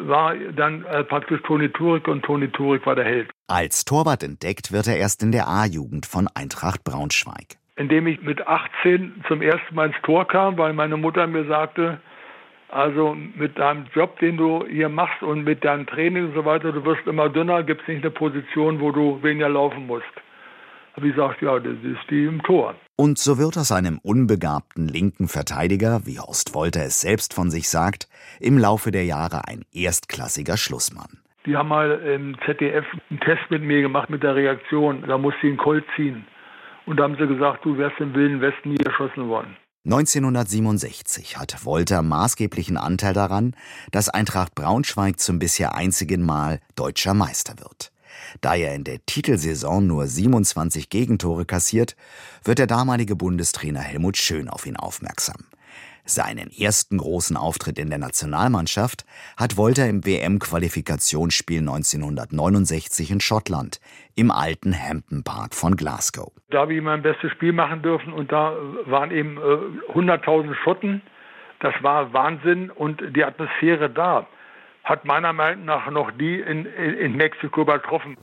war dann praktisch Toni Turek und Toni Turek war der Held. Als Torwart entdeckt wird er erst in der A-Jugend von Eintracht Braunschweig. Indem ich mit 18 zum ersten Mal ins Tor kam, weil meine Mutter mir sagte, also mit deinem Job, den du hier machst und mit deinem Training und so weiter, du wirst immer dünner, gibt es nicht eine Position, wo du weniger laufen musst. Habe ich gesagt, ja, das ist die im Tor. Und so wird aus einem unbegabten linken Verteidiger, wie Horst Wolter es selbst von sich sagt, im Laufe der Jahre ein erstklassiger Schlussmann. Die haben mal im ZDF einen Test mit mir gemacht mit der Reaktion. Da musste ich einen Colt ziehen. Und da haben sie gesagt, du wärst im Wilden Westen nie erschossen worden. 1967 hat Wolter maßgeblichen Anteil daran, dass Eintracht Braunschweig zum bisher einzigen Mal deutscher Meister wird. Da er in der Titelsaison nur 27 Gegentore kassiert, wird der damalige Bundestrainer Helmut Schön auf ihn aufmerksam. Seinen ersten großen Auftritt in der Nationalmannschaft hat Wolter im WM-Qualifikationsspiel 1969 in Schottland, im alten Hampden Park von Glasgow. Da habe ich mein bestes Spiel machen dürfen und da waren eben 100.000 Schotten. Das war Wahnsinn und die Atmosphäre da hat meiner Meinung nach noch die in Mexiko übertroffen.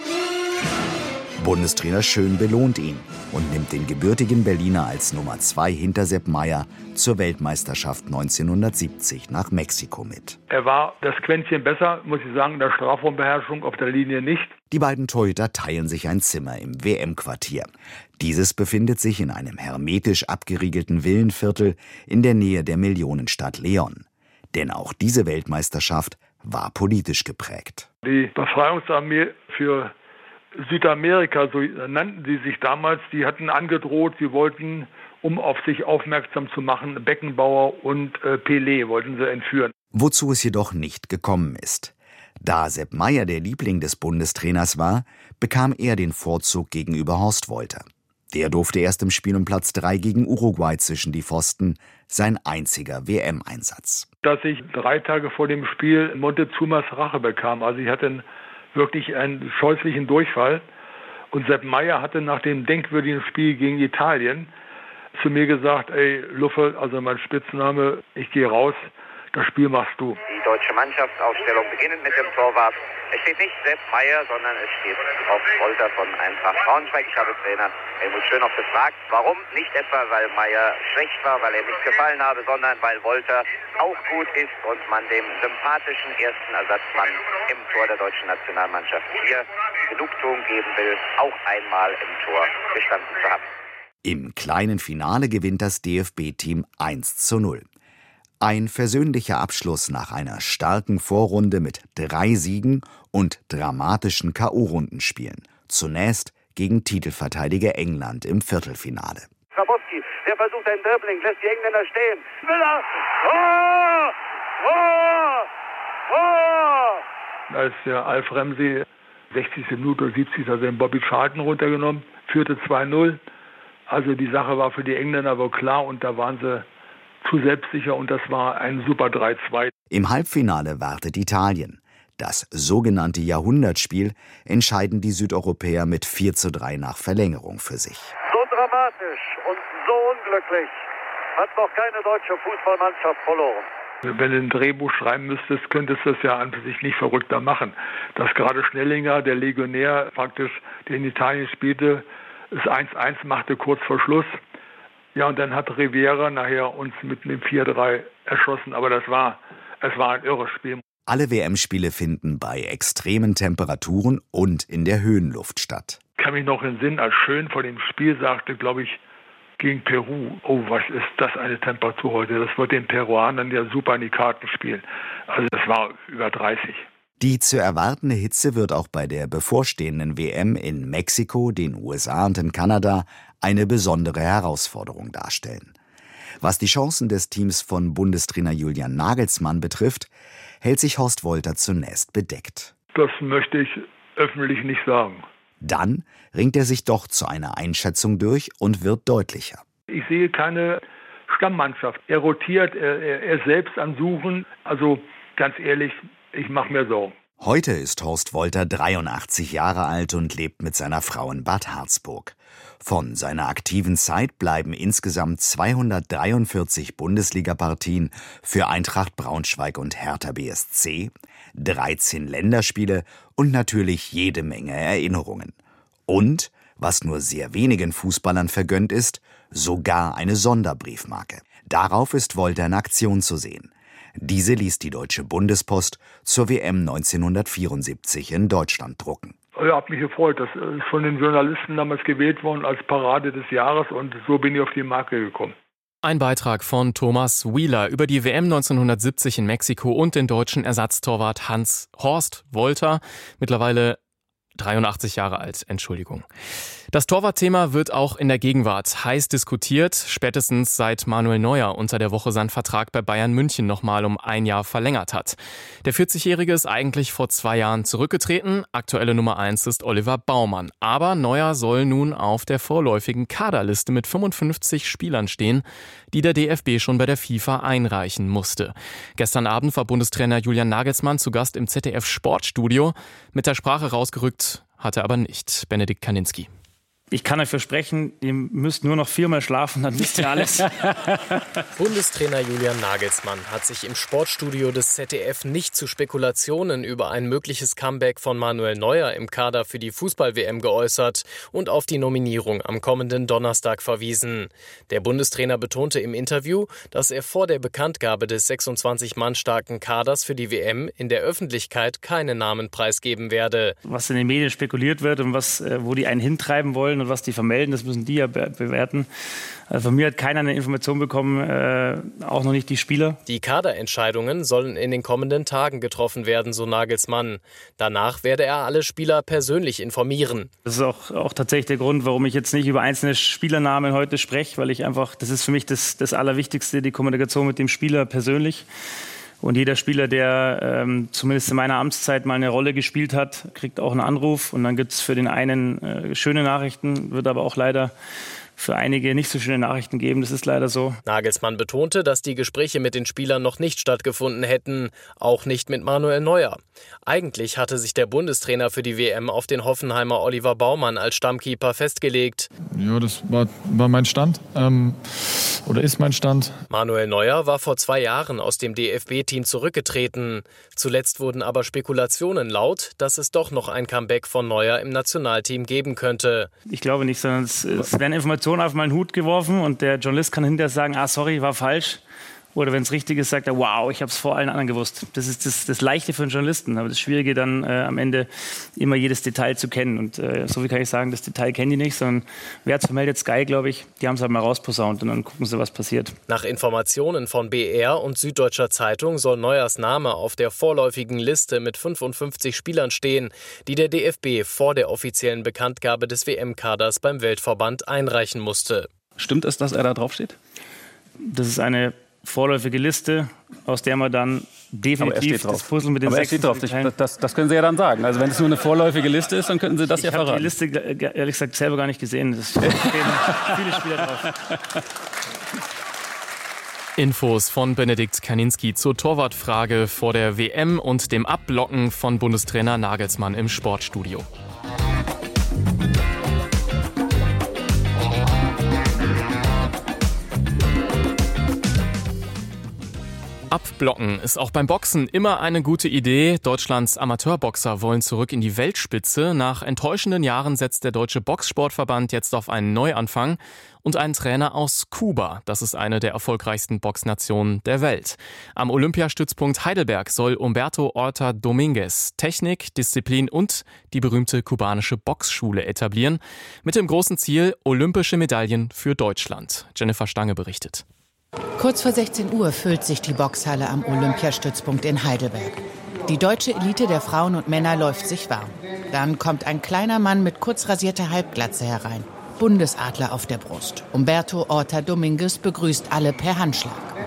Bundestrainer Schön belohnt ihn und nimmt den gebürtigen Berliner als Nummer 2 hinter Sepp Maier zur Weltmeisterschaft 1970 nach Mexiko mit. Er war das Quäntchen besser, muss ich sagen, in der Strafraumbeherrschung, auf der Linie nicht. Die beiden Torhüter teilen sich ein Zimmer im WM-Quartier. Dieses befindet sich in einem hermetisch abgeriegelten Villenviertel in der Nähe der Millionenstadt León. Denn auch diese Weltmeisterschaft war politisch geprägt. Die Befreiungsarmee für Südamerika, so nannten sie sich damals, die hatten angedroht, sie wollten, um auf sich aufmerksam zu machen, Beckenbauer und Pelé wollten sie entführen. Wozu es jedoch nicht gekommen ist. Da Sepp Maier der Liebling des Bundestrainers war, bekam er den Vorzug gegenüber Horst Wolter. Der durfte erst im Spiel um Platz 3 gegen Uruguay zwischen die Pfosten, sein einziger WM-Einsatz. Dass ich 3 Tage vor dem Spiel Montezumas Rache bekam, also ich hatte wirklich einen scheußlichen Durchfall. Und Sepp Maier hatte nach dem denkwürdigen Spiel gegen Italien zu mir gesagt, ey Luffe, also mein Spitzname, ich gehe raus, das Spiel machst du. Die deutsche Mannschaftsaufstellung beginnend mit dem Torwart. Es steht nicht Sepp Maier, sondern es steht Horst Wolter von Eintracht Braunschweig. Ich habe Trainer Helmut Schön auch gefragt, warum? Nicht etwa, weil Maier schlecht war, weil er nicht gefallen habe, sondern weil Wolter auch gut ist und man dem sympathischen ersten Ersatzmann im Tor der deutschen Nationalmannschaft hier Genugtuung geben will, auch einmal im Tor gestanden zu haben. Im kleinen Finale gewinnt das DFB-Team 1:0. Ein versöhnlicher Abschluss nach einer starken Vorrunde mit 3 Siegen und dramatischen K.O.-Rundenspielen. Zunächst gegen Titelverteidiger England im Viertelfinale. Schabowski, der versucht ein Dribbling, lässt die Engländer stehen. Müller! Tor! Tor! Tor! Als der Alf Ramsey 60. Minute oder 70. hat den Bobby Charlton runtergenommen, führte 2:0. Also die Sache war für die Engländer wohl klar und da waren sie zu selbstsicher und das war ein super 3:2. Im Halbfinale wartet Italien. Das sogenannte Jahrhundertspiel entscheiden die Südeuropäer mit 4:3 nach Verlängerung für sich. So dramatisch und so unglücklich hat noch keine deutsche Fußballmannschaft verloren. Wenn du ein Drehbuch schreiben müsstest, könntest du es ja an sich nicht verrückter machen. Dass gerade Schnellinger, der Legionär praktisch, der in Italien spielte, es 1:1 machte kurz vor Schluss. Ja, und dann hat Rivera nachher uns mit einem 4:3 erschossen. Aber es war ein irres Spiel. Alle WM-Spiele finden bei extremen Temperaturen und in der Höhenluft statt. Ich kann mich noch in Sinn, als Schön vor dem Spiel sagte, glaube ich, gegen Peru, oh, was ist das eine Temperatur heute? Das wird den Peruanern ja super in die Karten spielen. Also das war über 30. Die zu erwartende Hitze wird auch bei der bevorstehenden WM in Mexiko, den USA und in Kanada eine besondere Herausforderung darstellen. Was die Chancen des Teams von Bundestrainer Julian Nagelsmann betrifft, hält sich Horst Wolter zunächst bedeckt. Das möchte ich öffentlich nicht sagen. Dann ringt er sich doch zu einer Einschätzung durch und wird deutlicher. Ich sehe keine Stammmannschaft. Er rotiert, er selbst an Suchen. Also ganz ehrlich, ich mache mir Sorgen. Heute ist Horst Wolter 83 Jahre alt und lebt mit seiner Frau in Bad Harzburg. Von seiner aktiven Zeit bleiben insgesamt 243 Bundesligapartien für Eintracht Braunschweig und Hertha BSC, 13 Länderspiele und natürlich jede Menge Erinnerungen. Und, was nur sehr wenigen Fußballern vergönnt ist, sogar eine Sonderbriefmarke. Darauf ist Wolter in Aktion zu sehen. Diese ließ die Deutsche Bundespost zur WM 1974 in Deutschland drucken. Ich habe mich gefreut. Das ist von den Journalisten damals gewählt worden als Parade des Jahres und so bin ich auf die Marke gekommen. Ein Beitrag von Thomas Wheeler über die WM 1970 in Mexiko und den deutschen Ersatztorwart Horst Wolter, mittlerweile 83 Jahre alt, Entschuldigung. Das Torwartthema wird auch in der Gegenwart heiß diskutiert, spätestens seit Manuel Neuer unter der Woche seinen Vertrag bei Bayern München nochmal um 1 Jahr verlängert hat. Der 40-Jährige ist eigentlich vor 2 Jahren zurückgetreten, aktuelle Nummer 1 ist Oliver Baumann. Aber Neuer soll nun auf der vorläufigen Kaderliste mit 55 Spielern stehen, die der DFB schon bei der FIFA einreichen musste. Gestern Abend war Bundestrainer Julian Nagelsmann zu Gast im ZDF Sportstudio. Mit der Sprache rausgerückt hat er aber nicht. Benedikt Kaninski. Ich kann euch versprechen, ihr müsst nur noch 4-mal schlafen, dann wisst ihr alles. Bundestrainer Julian Nagelsmann hat sich im Sportstudio des ZDF nicht zu Spekulationen über ein mögliches Comeback von Manuel Neuer im Kader für die Fußball-WM geäußert und auf die Nominierung am kommenden Donnerstag verwiesen. Der Bundestrainer betonte im Interview, dass er vor der Bekanntgabe des 26 Mann starken Kaders für die WM in der Öffentlichkeit keine Namen preisgeben werde. Was in den Medien spekuliert wird und wo die einen hintreiben wollen und was die vermelden, das müssen die ja bewerten. Also von mir hat keiner eine Information bekommen, auch noch nicht die Spieler. Die Kaderentscheidungen sollen in den kommenden Tagen getroffen werden, so Nagelsmann. Danach werde er alle Spieler persönlich informieren. Das ist auch tatsächlich der Grund, warum ich jetzt nicht über einzelne Spielernamen heute spreche, weil ich einfach, das ist für mich das Allerwichtigste, die Kommunikation mit dem Spieler persönlich. Und jeder Spieler, der zumindest in meiner Amtszeit mal eine Rolle gespielt hat, kriegt auch einen Anruf. Und dann gibt es für den einen schöne Nachrichten, wird aber auch leider für einige nicht so schöne Nachrichten geben. Das ist leider so. Nagelsmann betonte, dass die Gespräche mit den Spielern noch nicht stattgefunden hätten, auch nicht mit Manuel Neuer. Eigentlich hatte sich der Bundestrainer für die WM auf den Hoffenheimer Oliver Baumann als Stammkeeper festgelegt. Ja, das war mein Stand oder ist mein Stand. Manuel Neuer war vor 2 Jahren aus dem DFB-Team zurückgetreten. Zuletzt wurden aber Spekulationen laut, dass es doch noch ein Comeback von Neuer im Nationalteam geben könnte. Ich glaube nicht, sondern es werden Informationen auf meinen Hut geworfen und der Journalist kann hinterher sagen, sorry, war falsch. Oder wenn es richtig ist, sagt er, wow, ich habe es vor allen anderen gewusst. Das ist das Leichte für einen Journalisten, aber das Schwierige dann am Ende immer jedes Detail zu kennen. Und so wie kann ich sagen, das Detail kennen die nicht, sondern wer hat es vermeldet? Sky, glaube ich. Die haben es halt mal rausposaunt und dann gucken sie, was passiert. Nach Informationen von BR und Süddeutscher Zeitung soll Neuers Name auf der vorläufigen Liste mit 55 Spielern stehen, die der DFB vor der offiziellen Bekanntgabe des WM-Kaders beim Weltverband einreichen musste. Stimmt es, dass er da draufsteht? Das ist eine vorläufige Liste, aus der man dann definitiv das Puzzle mit den 6 steht drauf. Das können Sie ja dann sagen. Also wenn es nur eine vorläufige Liste ist, dann könnten Sie das ja verraten. Ich habe die Liste ehrlich gesagt selber gar nicht gesehen. Es stehen viele Spieler drauf. Infos von Benedikt Kaninski zur Torwartfrage vor der WM und dem Abblocken von Bundestrainer Nagelsmann im Sportstudio. Abblocken ist auch beim Boxen immer eine gute Idee. Deutschlands Amateurboxer wollen zurück in die Weltspitze. Nach enttäuschenden Jahren setzt der Deutsche Boxsportverband jetzt auf einen Neuanfang und einen Trainer aus Kuba. Das ist eine der erfolgreichsten Boxnationen der Welt. Am Olympiastützpunkt Heidelberg soll Humberto Orta Dominguez Technik, Disziplin und die berühmte kubanische Boxschule etablieren. Mit dem großen Ziel olympische Medaillen für Deutschland. Jennifer Stange berichtet. Kurz vor 16 Uhr füllt sich die Boxhalle am Olympiastützpunkt in Heidelberg. Die deutsche Elite der Frauen und Männer läuft sich warm. Dann kommt ein kleiner Mann mit kurz rasierter Halbglatze herein. Bundesadler auf der Brust. Humberto Orta Dominguez begrüßt alle per Handschlag.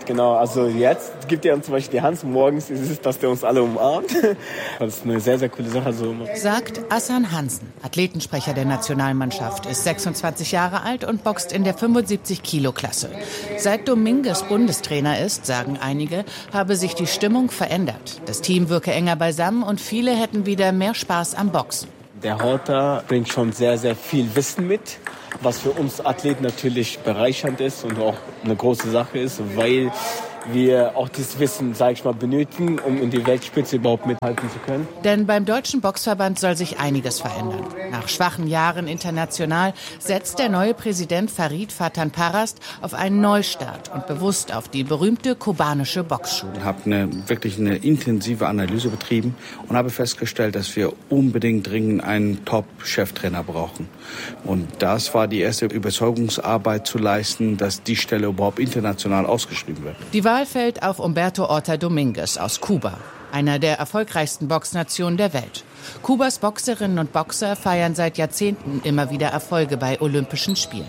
genau. Also jetzt gibt er uns zum Beispiel die Hand, morgens ist es, dass der uns alle umarmt. Das ist eine sehr, sehr coole Sache. Sagt Assan Hansen, Athletensprecher der Nationalmannschaft, ist 26 Jahre alt und boxt in der 75-Kilo-Klasse. Seit Dominguez Bundestrainer ist, sagen einige, habe sich die Stimmung verändert. Das Team wirke enger beisammen und viele hätten wieder mehr Spaß am Boxen. Der Horta bringt schon sehr, sehr viel Wissen mit, was für uns Athleten natürlich bereichernd ist und auch eine große Sache ist, weil wir auch dieses Wissen, sage ich mal, benötigen, um in die Weltspitze überhaupt mithalten zu können. Denn beim Deutschen Boxverband soll sich einiges verändern. Nach schwachen Jahren international setzt der neue Präsident Farid Fatan Parast auf einen Neustart und bewusst auf die berühmte kubanische Boxschule. Ich habe wirklich eine intensive Analyse betrieben und habe festgestellt, dass wir unbedingt dringend einen Top-Cheftrainer brauchen. Und das war die erste Überzeugungsarbeit zu leisten, dass die Stelle überhaupt international ausgeschrieben wird. Die Wahl fällt auf Humberto Orta Dominguez aus Kuba, einer der erfolgreichsten Boxnationen der Welt. Kubas Boxerinnen und Boxer feiern seit Jahrzehnten immer wieder Erfolge bei Olympischen Spielen.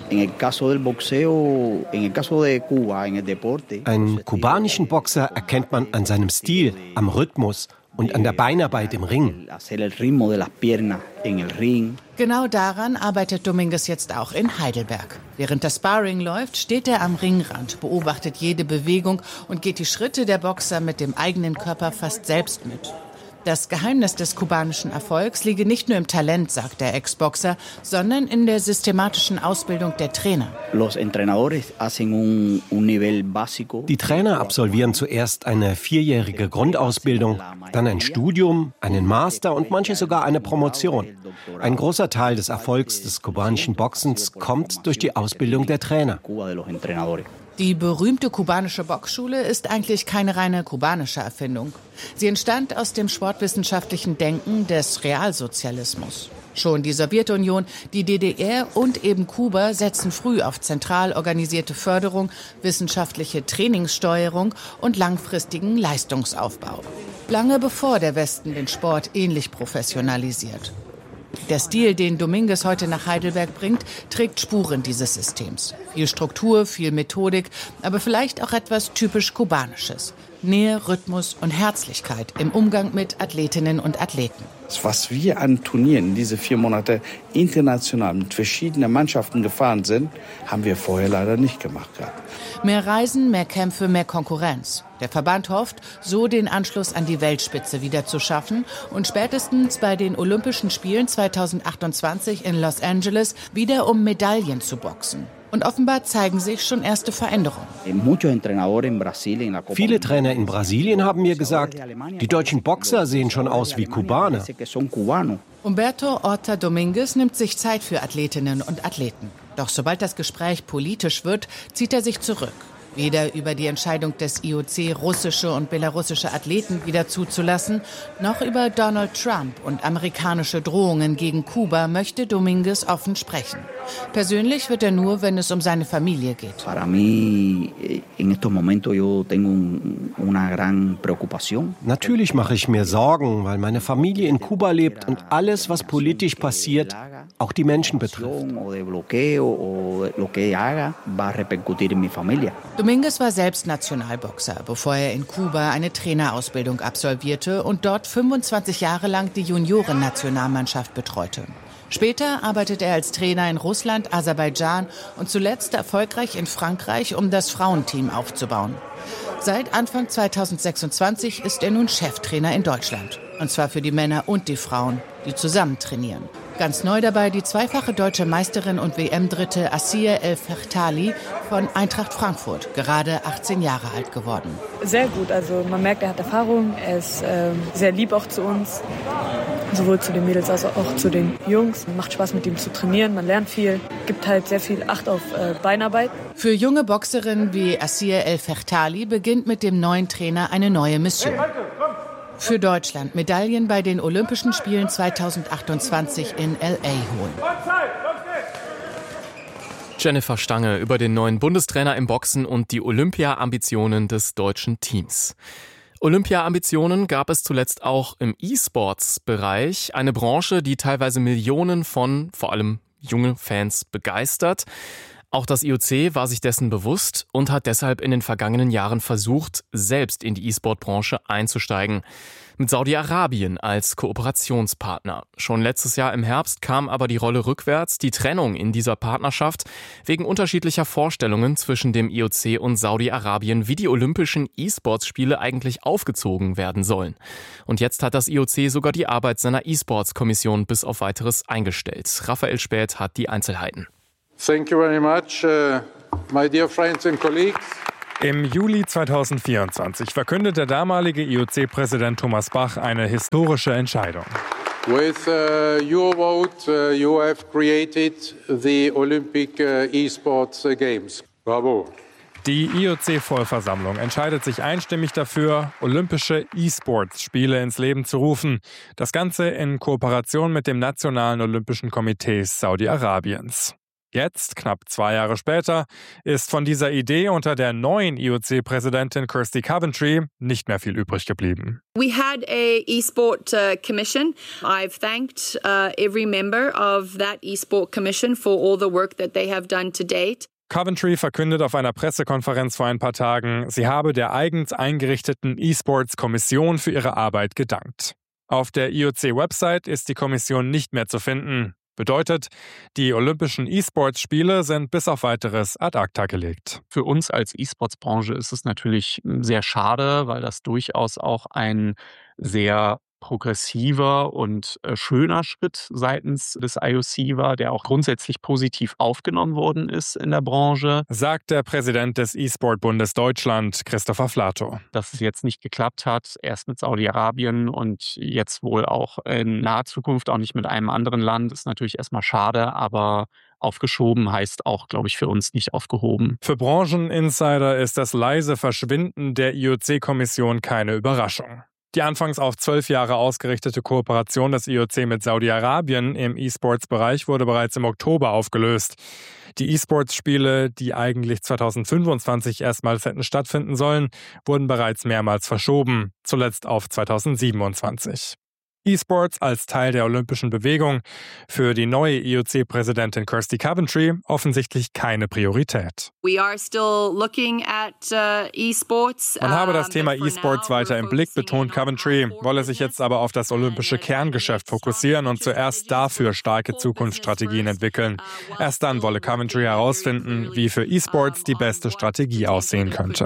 Einen kubanischen Boxer erkennt man an seinem Stil, am Rhythmus und an der Beinarbeit im Ring. Genau daran arbeitet Dominguez jetzt auch in Heidelberg. Während das Sparring läuft, steht er am Ringrand, beobachtet jede Bewegung und geht die Schritte der Boxer mit dem eigenen Körper fast selbst mit. Das Geheimnis des kubanischen Erfolgs liege nicht nur im Talent, sagt der Ex-Boxer, sondern in der systematischen Ausbildung der Trainer. Die Trainer absolvieren zuerst eine 4-jährige Grundausbildung, dann ein Studium, einen Master und manche sogar eine Promotion. Ein großer Teil des Erfolgs des kubanischen Boxens kommt durch die Ausbildung der Trainer. Die berühmte kubanische Boxschule ist eigentlich keine reine kubanische Erfindung. Sie entstand aus dem sportwissenschaftlichen Denken des Realsozialismus. Schon die Sowjetunion, die DDR und eben Kuba setzen früh auf zentral organisierte Förderung, wissenschaftliche Trainingssteuerung und langfristigen Leistungsaufbau. Lange bevor der Westen den Sport ähnlich professionalisiert. Der Stil, den Dominguez heute nach Heidelberg bringt, trägt Spuren dieses Systems. Viel Struktur, viel Methodik, aber vielleicht auch etwas typisch Kubanisches. Nähe, Rhythmus und Herzlichkeit im Umgang mit Athletinnen und Athleten. Was wir an Turnieren in diese 4 Monate international mit verschiedenen Mannschaften gefahren sind, haben wir vorher leider nicht gemacht gehabt. Mehr Reisen, mehr Kämpfe, mehr Konkurrenz. Der Verband hofft, so den Anschluss an die Weltspitze wieder zu schaffen und spätestens bei den Olympischen Spielen 2028 in Los Angeles wieder um Medaillen zu boxen. Und offenbar zeigen sich schon erste Veränderungen. Viele Trainer in Brasilien haben mir gesagt, die deutschen Boxer sehen schon aus wie Kubaner. Humberto Orta Dominguez nimmt sich Zeit für Athletinnen und Athleten. Doch sobald das Gespräch politisch wird, zieht er sich zurück. Weder über die Entscheidung des IOC, russische und belarussische Athleten wieder zuzulassen, noch über Donald Trump und amerikanische Drohungen gegen Kuba möchte Dominguez offen sprechen. Persönlich wird er nur, wenn es um seine Familie geht. Natürlich mache ich mir Sorgen, weil meine Familie in Kuba lebt und alles, was politisch passiert, auch die Menschen betrifft. Dominguez war selbst Nationalboxer, bevor er in Kuba eine Trainerausbildung absolvierte und dort 25 Jahre lang die Juniorennationalmannschaft betreute. Später arbeitete er als Trainer in Russland, Aserbaidschan und zuletzt erfolgreich in Frankreich, um das Frauenteam aufzubauen. Seit Anfang 2026 ist er nun Cheftrainer in Deutschland. Und zwar für die Männer und die Frauen, die zusammen trainieren. Ganz neu dabei die zweifache deutsche Meisterin und WM-Dritte Asiye El Fertali von Eintracht Frankfurt, gerade 18 Jahre alt geworden. Sehr gut, also man merkt, er hat Erfahrung, er ist sehr lieb auch zu uns, sowohl zu den Mädels als auch zu den Jungs. Macht Spaß mit ihm zu trainieren, man lernt viel, gibt halt sehr viel Acht auf Beinarbeit. Für junge Boxerinnen wie Asiye El Fertali beginnt mit dem neuen Trainer eine neue Mission. Für Deutschland Medaillen bei den Olympischen Spielen 2028 in L.A. holen. Jennifer Stange über den neuen Bundestrainer im Boxen und die Olympia-Ambitionen des deutschen Teams. Olympia-Ambitionen gab es zuletzt auch im E-Sports-Bereich, eine Branche, die teilweise Millionen von vor allem junge Fans begeistert. Auch das IOC war sich dessen bewusst und hat deshalb in den vergangenen Jahren versucht, selbst in die E-Sport-Branche einzusteigen. Mit Saudi-Arabien als Kooperationspartner. Schon letztes Jahr im Herbst kam aber die Rolle rückwärts, die Trennung in dieser Partnerschaft, wegen unterschiedlicher Vorstellungen zwischen dem IOC und Saudi-Arabien, wie die Olympischen E-Sports-Spiele eigentlich aufgezogen werden sollen. Und jetzt hat das IOC sogar die Arbeit seiner E-Sports-Kommission bis auf Weiteres eingestellt. Raphael Späth hat die Einzelheiten. Thank you very much, my dear friends and colleagues. Im Juli 2024 verkündet der damalige IOC-Präsident Thomas Bach eine historische Entscheidung. With your vote, you have created the Olympic E-Sports Games. Bravo. Die IOC-Vollversammlung entscheidet sich einstimmig dafür, Olympische E-Sports-Spiele ins Leben zu rufen. Das Ganze in Kooperation mit dem Nationalen Olympischen Komitee Saudi-Arabiens. Jetzt, knapp 2 Jahre später, ist von dieser Idee unter der neuen IOC-Präsidentin Kirsty Coventry nicht mehr viel übrig geblieben. We had a e-sport commission. I've thanked every member of that e-sport commission for all the work that they have done to date. Coventry verkündet auf einer Pressekonferenz vor ein paar Tagen, sie habe der eigens eingerichteten E-Sports-Kommission für ihre Arbeit gedankt. Auf der IOC-Website ist die Kommission nicht mehr zu finden. Bedeutet, die Olympischen E-Sports-Spiele sind bis auf Weiteres ad acta gelegt. Für uns als E-Sports-Branche ist es natürlich sehr schade, weil das durchaus auch ein sehr progressiver und schöner Schritt seitens des IOC war, der auch grundsätzlich positiv aufgenommen worden ist in der Branche. Sagt der Präsident des E-Sport-Bundes Deutschland, Christopher Flato. Dass es jetzt nicht geklappt hat, erst mit Saudi-Arabien und jetzt wohl auch in naher Zukunft auch nicht mit einem anderen Land, ist natürlich erstmal schade, aber aufgeschoben heißt auch, glaube ich, für uns nicht aufgehoben. Für Brancheninsider ist das leise Verschwinden der IOC-Kommission keine Überraschung. Die anfangs auf 12 Jahre ausgerichtete Kooperation des IOC mit Saudi-Arabien im E-Sports-Bereich wurde bereits im Oktober aufgelöst. Die E-Sports-Spiele, die eigentlich 2025 erstmals hätten stattfinden sollen, wurden bereits mehrmals verschoben, zuletzt auf 2027. E-Sports als Teil der olympischen Bewegung. Für die neue IOC-Präsidentin Kirsty Coventry offensichtlich keine Priorität. We are still looking at e-sports. Man habe das Thema E-Sports weiter im Blick, betont Coventry, wolle sich jetzt aber auf das olympische Kerngeschäft fokussieren und zuerst dafür starke Zukunftsstrategien entwickeln. Erst dann wolle Coventry herausfinden, wie für E-Sports die beste Strategie aussehen könnte.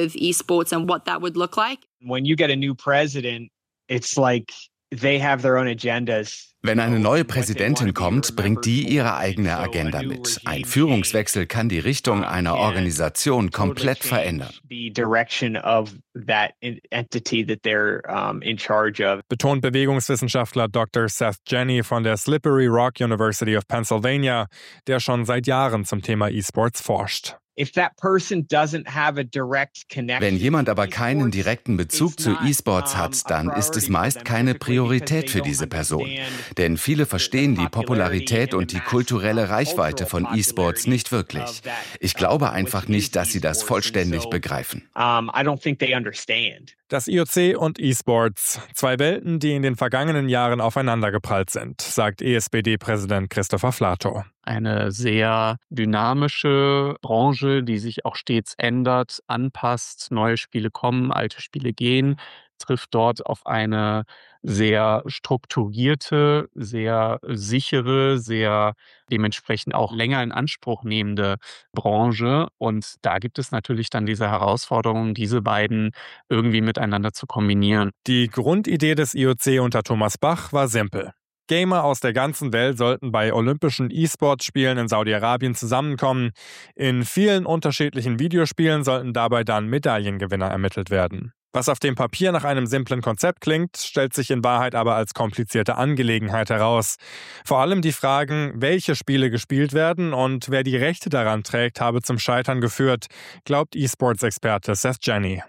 When you get a new president, it's like they have their own agendas. Wenn eine neue Präsidentin kommt, bringt die ihre eigene Agenda mit. Ein Führungswechsel kann die Richtung einer Organisation komplett verändern. Betont Bewegungswissenschaftler Dr. Seth Jenney von der Slippery Rock University of Pennsylvania, der schon seit Jahren zum Thema E-Sports forscht. Wenn jemand aber keinen direkten Bezug zu E-Sports hat, dann ist es meist keine Priorität für diese Person. Denn viele verstehen die Popularität und die kulturelle Reichweite von E-Sports nicht wirklich. Ich glaube einfach nicht, dass sie das vollständig begreifen. Das IOC und E-Sports, 2 Welten, die in den vergangenen Jahren aufeinandergeprallt sind, sagt ESBD-Präsident Christopher Flato. Eine sehr dynamische Branche, die sich auch stets ändert, anpasst, neue Spiele kommen, alte Spiele gehen, trifft dort auf eine sehr strukturierte, sehr sichere, sehr dementsprechend auch länger in Anspruch nehmende Branche. Und da gibt es natürlich dann diese Herausforderung, diese beiden irgendwie miteinander zu kombinieren. Die Grundidee des IOC unter Thomas Bach war simpel. Gamer aus der ganzen Welt sollten bei Olympischen E-Sports-Spielen in Saudi-Arabien zusammenkommen. In vielen unterschiedlichen Videospielen sollten dabei dann Medaillengewinner ermittelt werden. Was auf dem Papier nach einem simplen Konzept klingt, stellt sich in Wahrheit aber als komplizierte Angelegenheit heraus. Vor allem die Fragen, welche Spiele gespielt werden und wer die Rechte daran trägt, habe zum Scheitern geführt, glaubt E-Sports-Experte Seth Jenney.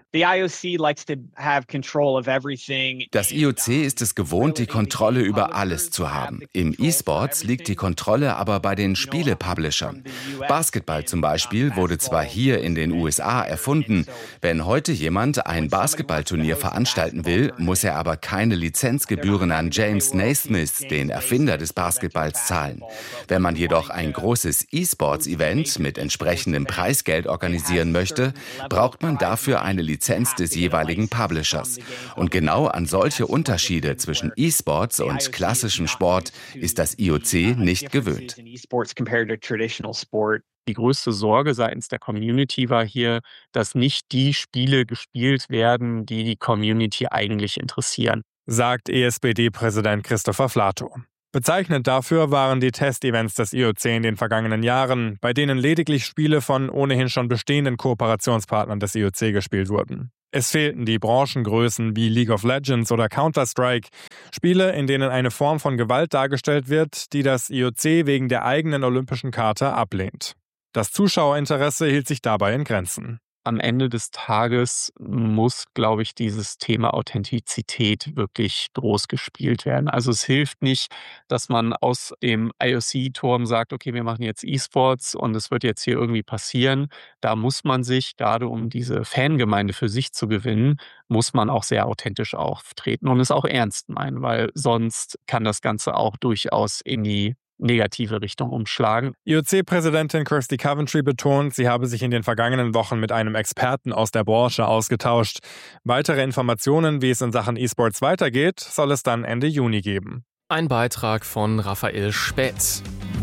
Das IOC ist es gewohnt, die Kontrolle über alles zu haben. Im E-Sports liegt die Kontrolle aber bei den Spiele-Publishern. Basketball zum Beispiel wurde zwar hier in den USA erfunden. Wenn heute jemand ein Basketball Basketballturnier veranstalten will, muss er aber keine Lizenzgebühren an James Naismith, den Erfinder des Basketballs, zahlen. Wenn man jedoch ein großes E-Sports-Event mit entsprechendem Preisgeld organisieren möchte, braucht man dafür eine Lizenz des jeweiligen Publishers. Und genau an solche Unterschiede zwischen E-Sports und klassischem Sport ist das IOC nicht gewöhnt. Die größte Sorge seitens der Community war hier, dass nicht die Spiele gespielt werden, die die Community eigentlich interessieren, sagt ESPD-Präsident Christopher Flato. Bezeichnend dafür waren die Testevents des IOC in den vergangenen Jahren, bei denen lediglich Spiele von ohnehin schon bestehenden Kooperationspartnern des IOC gespielt wurden. Es fehlten die Branchengrößen wie League of Legends oder Counter-Strike, Spiele, in denen eine Form von Gewalt dargestellt wird, die das IOC wegen der eigenen Olympischen Charta ablehnt. Das Zuschauerinteresse hielt sich dabei in Grenzen. Am Ende des Tages muss, glaube ich, dieses Thema Authentizität wirklich groß gespielt werden. Also es hilft nicht, dass man aus dem IOC-Turm sagt, okay, wir machen jetzt E-Sports und es wird jetzt hier irgendwie passieren. Da muss man sich, gerade um diese Fangemeinde für sich zu gewinnen, muss man auch sehr authentisch auftreten und es auch ernst meinen, weil sonst kann das Ganze auch durchaus in die negative Richtung umschlagen. IOC-Präsidentin Kirsty Coventry betont, sie habe sich in den vergangenen Wochen mit einem Experten aus der Branche ausgetauscht. Weitere Informationen, wie es in Sachen E-Sports weitergeht, soll es dann Ende Juni geben. Ein Beitrag von Raphael Späth.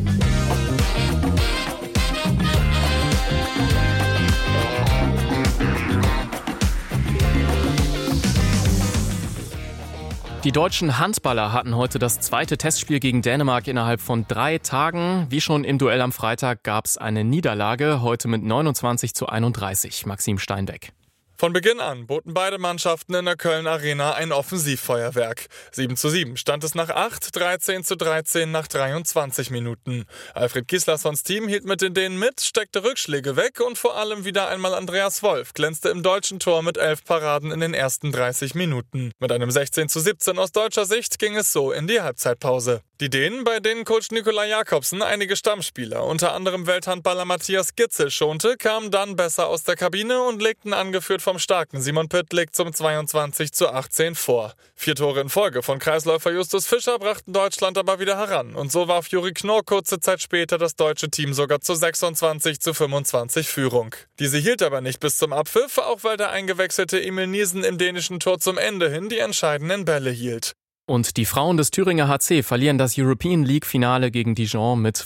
Die deutschen Handballer hatten heute das zweite Testspiel gegen Dänemark innerhalb von 3 Tagen. Wie schon im Duell am Freitag gab es eine Niederlage, heute mit 29:31. Maxim Steinbeck. Von Beginn an boten beide Mannschaften in der Köln Arena ein Offensivfeuerwerk. 7:7 stand es nach 8, 13:13 nach 23 Minuten. Alfred Gislassons Team hielt mit den Dänen mit, steckte Rückschläge weg und vor allem wieder einmal Andreas Wolf glänzte im deutschen Tor mit 11 Paraden in den ersten 30 Minuten. Mit einem 16:17 aus deutscher Sicht ging es so in die Halbzeitpause. Die Dänen, bei denen Coach Nikolaj Jakobsen einige Stammspieler, unter anderem Welthandballer Matthias Gitzel, schonte, kamen dann besser aus der Kabine und legten angeführt vom starken Simon Pytlik zum 22:18 vor. 4 Tore in Folge von Kreisläufer Justus Fischer brachten Deutschland aber wieder heran und so warf Juri Knorr kurze Zeit später das deutsche Team sogar zu 26:25 Führung. Diese hielt aber nicht bis zum Abpfiff, auch weil der eingewechselte Emil Niesen im dänischen Tor zum Ende hin die entscheidenden Bälle hielt. Und die Frauen des Thüringer HC verlieren das European League-Finale gegen Dijon mit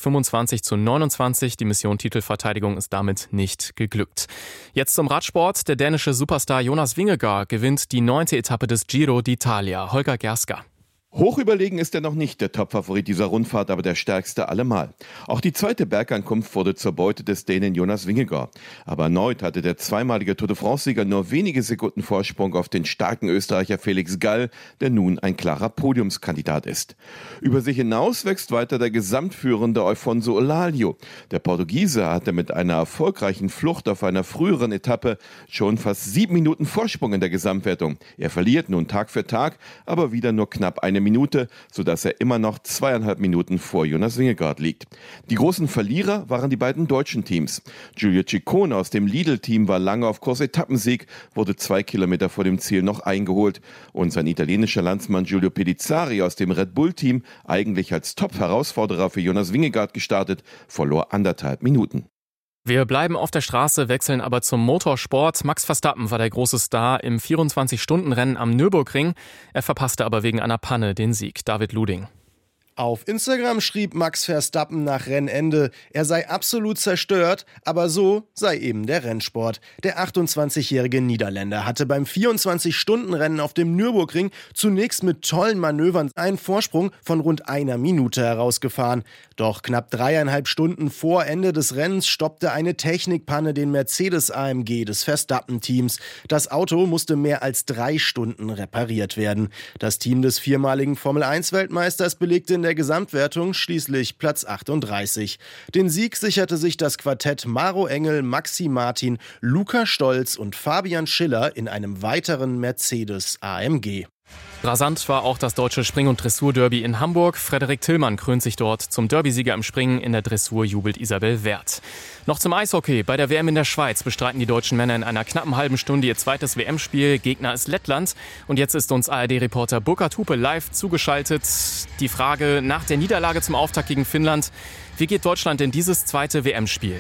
25:29. Die Mission Titelverteidigung ist damit nicht geglückt. Jetzt zum Radsport. Der dänische Superstar Jonas Vingegaard gewinnt die 9. Etappe des Giro d'Italia. Holger Gersker. Hoch überlegen ist er noch nicht, der Topfavorit dieser Rundfahrt, aber der stärkste allemal. Auch die zweite Bergankunft wurde zur Beute des Dänen Jonas Vingegaard. Aber erneut hatte der zweimalige Tour de France-Sieger nur wenige Sekunden Vorsprung auf den starken Österreicher Felix Gall, der nun ein klarer Podiumskandidat ist. Über sich hinaus wächst weiter der gesamtführende Alfonso Olalio. Der Portugiese hatte mit einer erfolgreichen Flucht auf einer früheren Etappe schon fast 7 Minuten Vorsprung in der Gesamtwertung. Er verliert nun Tag für Tag, aber wieder nur knapp eine Minute, sodass er immer noch 2,5 Minuten vor Jonas Vingegaard liegt. Die großen Verlierer waren die beiden deutschen Teams. Giulio Ciccone aus dem Lidl-Team war lange auf Kurs Etappensieg, wurde 2 Kilometer vor dem Ziel noch eingeholt. Und sein italienischer Landsmann Giulio Pedizzari aus dem Red Bull-Team, eigentlich als Top-Herausforderer für Jonas Vingegaard gestartet, verlor 1,5 Minuten. Wir bleiben auf der Straße, wechseln aber zum Motorsport. Max Verstappen war der große Star im 24-Stunden-Rennen am Nürburgring. Er verpasste aber wegen einer Panne den Sieg. David Luding. Auf Instagram schrieb Max Verstappen nach Rennende, er sei absolut zerstört, aber so sei eben der Rennsport. Der 28-jährige Niederländer hatte beim 24-Stunden-Rennen auf dem Nürburgring zunächst mit tollen Manövern einen Vorsprung von rund 1 Minute herausgefahren. Doch knapp 3,5 Stunden vor Ende des Rennens stoppte eine Technikpanne den Mercedes-AMG des Verstappen-Teams. Das Auto musste mehr als 3 Stunden repariert werden. Das Team des viermaligen Formel-1-Weltmeisters belegte in der Gesamtwertung schließlich Platz 38. Den Sieg sicherte sich das Quartett Maro Engel, Maxi Martin, Luca Stolz und Fabian Schiller in einem weiteren Mercedes AMG. Rasant war auch das deutsche Spring- und Dressur-Derby in Hamburg. Frederik Tillmann krönt sich dort zum Derbysieger im Springen. In der Dressur jubelt Isabel Werth. Noch zum Eishockey. Bei der WM in der Schweiz bestreiten die deutschen Männer in einer knappen halben Stunde ihr zweites WM-Spiel. Gegner ist Lettland. Und jetzt ist uns ARD-Reporter Burkhard Hupe live zugeschaltet. Die Frage nach der Niederlage zum Auftakt gegen Finnland. Wie geht Deutschland in dieses zweite WM-Spiel?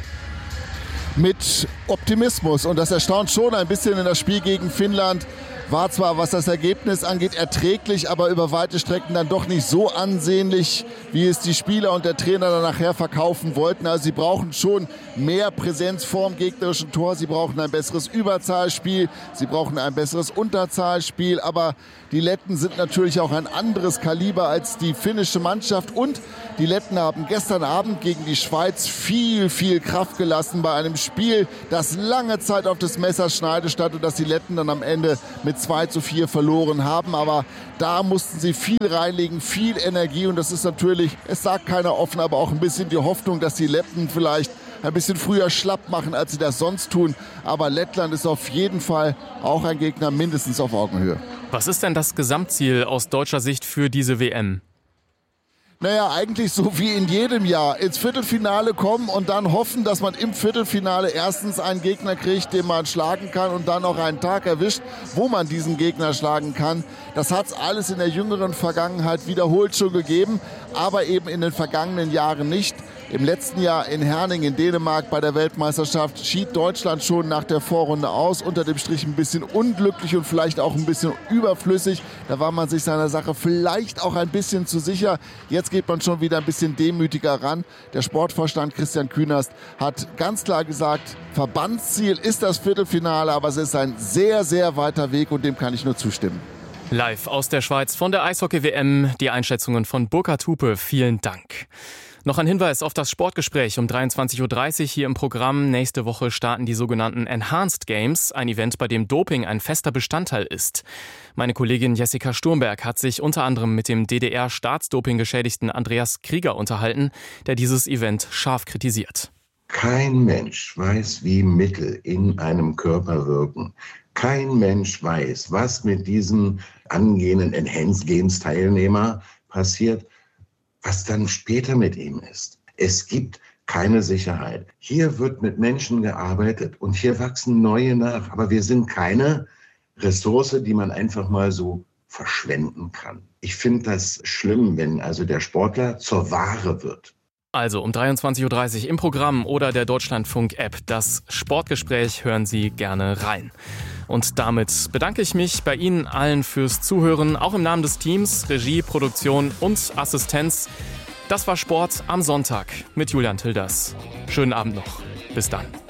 Mit Optimismus. Und das erstaunt schon ein bisschen in das Spiel gegen Finnland. War zwar, was das Ergebnis angeht, erträglich, aber über weite Strecken dann doch nicht so ansehnlich, wie es die Spieler und der Trainer dann nachher verkaufen wollten. Also sie brauchen schon mehr Präsenz vorm gegnerischen Tor. Sie brauchen ein besseres Überzahlspiel. Sie brauchen ein besseres Unterzahlspiel. Aber die Letten sind natürlich auch ein anderes Kaliber als die finnische Mannschaft. Und die Letten haben gestern Abend gegen die Schweiz viel Kraft gelassen bei einem Spiel, das lange Zeit auf das Messerschneide stand und das die Letten dann am Ende mit 2:4 verloren haben. Aber da mussten sie viel reinlegen, viel Energie. Und das ist natürlich, es sagt keiner offen, aber auch ein bisschen die Hoffnung, dass die Letten vielleicht ein bisschen früher schlapp machen, als sie das sonst tun. Aber Lettland ist auf jeden Fall auch ein Gegner mindestens auf Augenhöhe. Was ist denn das Gesamtziel aus deutscher Sicht für diese WM? Naja, eigentlich so wie in jedem Jahr. Ins Viertelfinale kommen und dann hoffen, dass man im Viertelfinale erstens einen Gegner kriegt, den man schlagen kann und dann auch einen Tag erwischt, wo man diesen Gegner schlagen kann. Das hat es alles in der jüngeren Vergangenheit wiederholt schon gegeben, aber eben in den vergangenen Jahren nicht. Im letzten Jahr in Herning in Dänemark bei der Weltmeisterschaft schied Deutschland schon nach der Vorrunde aus. Unter dem Strich ein bisschen unglücklich und vielleicht auch ein bisschen überflüssig. Da war man sich seiner Sache vielleicht auch ein bisschen zu sicher. Jetzt geht man schon wieder ein bisschen demütiger ran. Der Sportvorstand Christian Künast hat ganz klar gesagt, Verbandsziel ist das Viertelfinale, aber es ist ein sehr weiter Weg und dem kann ich nur zustimmen. Live aus der Schweiz von der Eishockey-WM, die Einschätzungen von Burkhard Hupe. Vielen Dank. Noch ein Hinweis auf das Sportgespräch um 23:30 Uhr hier im Programm. Nächste Woche starten die sogenannten Enhanced Games, ein Event, bei dem Doping ein fester Bestandteil ist. Meine Kollegin Jessica Sturmberg hat sich unter anderem mit dem DDR-Staatsdoping-Geschädigten Andreas Krieger unterhalten, der dieses Event scharf kritisiert. Kein Mensch weiß, wie Mittel in einem Körper wirken. Kein Mensch weiß, was mit diesem angehenden Enhanced Games Teilnehmer passiert, was dann später mit ihm ist. Es gibt keine Sicherheit. Hier wird mit Menschen gearbeitet und hier wachsen neue nach. Aber wir sind keine Ressource, die man einfach mal so verschwenden kann. Ich finde das schlimm, wenn also der Sportler zur Ware wird. Also um 23:30 Uhr im Programm oder der Deutschlandfunk-App. Das Sportgespräch, hören Sie gerne rein. Und damit bedanke ich mich bei Ihnen allen fürs Zuhören, auch im Namen des Teams, Regie, Produktion und Assistenz. Das war Sport am Sonntag mit Julian Tilders. Schönen Abend noch. Bis dann.